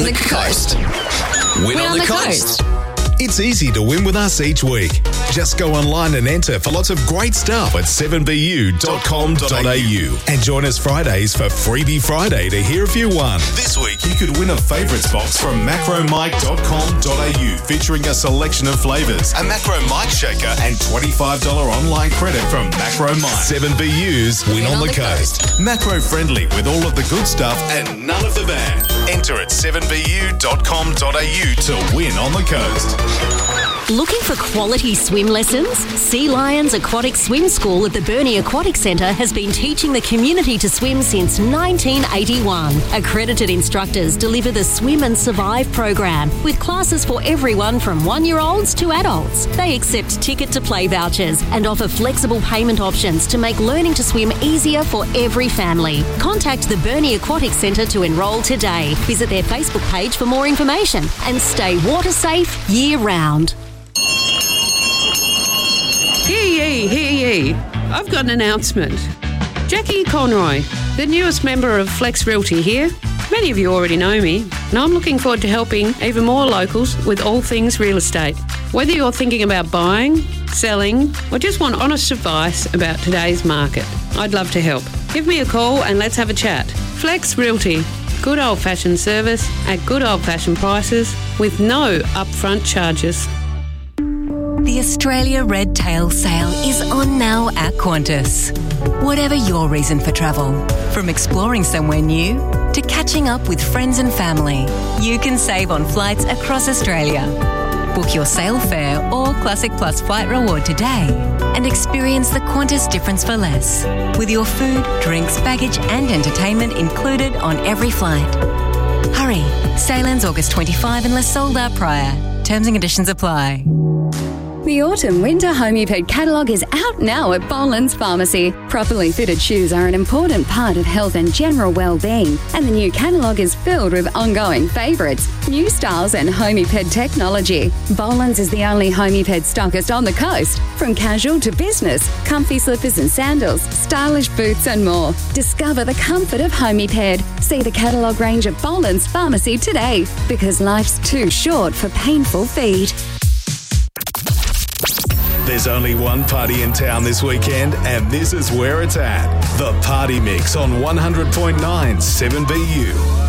the coast. Win on the coast. It's easy to win with us each week. Just go online and enter for lots of great stuff at 7bu.com.au. And join us Fridays for Freebie Friday to hear if you won. This week you could win a favourites box from macromike.com.au featuring a selection of flavours, a Macro Mike shaker and $25 online credit from Macro Mike. 7BU's Win on the Coast. Macro friendly with all of the good stuff and none of the bad. Enter at 7bu.com.au to win on the coast. Looking for quality swim lessons? Sea Lions Aquatic Swim School at the Burnie Aquatic Centre has been teaching the community to swim since 1981. Accredited instructors deliver the Swim and Survive program with classes for everyone from 1-year-olds to adults. They accept ticket to play vouchers and offer flexible payment options to make learning to swim easier for every family. Contact the Burnie Aquatic Centre to enrol today. Visit their Facebook page for more information and stay water safe year round. Hear ye. I've got an announcement. Jackie Conroy, the newest member of Flex Realty here. Many of you already know me, and I'm looking forward to helping even more locals with all things real estate. Whether you're thinking about buying, selling, or just want honest advice about today's market, I'd love to help. Give me a call and let's have a chat. Flex Realty. Good old-fashioned service at good old-fashioned prices with no upfront charges. The Australia Red Tail Sale is on now at Qantas. Whatever your reason for travel, from exploring somewhere new to catching up with friends and family, you can save on flights across Australia. Book your sale fare or Classic Plus flight reward today and experience the Qantas difference for less, with your food, drinks, baggage and entertainment included on every flight. Hurry, sale ends August 25 unless sold out prior. Terms and conditions apply. The Autumn-Winter Homeped catalogue is out now at Boland's Pharmacy. Properly fitted shoes are an important part of health and general well-being, and the new catalogue is filled with ongoing favourites, new styles and Homeped technology. Boland's is the only Homeped stockist on the coast. From casual to business, comfy slippers and sandals, stylish boots and more. Discover the comfort of Homeped. See the catalogue range at Boland's Pharmacy today, because life's too short for painful feet. There's only one party in town this weekend, and this is where it's at. The Party Mix on 100.9 7BU.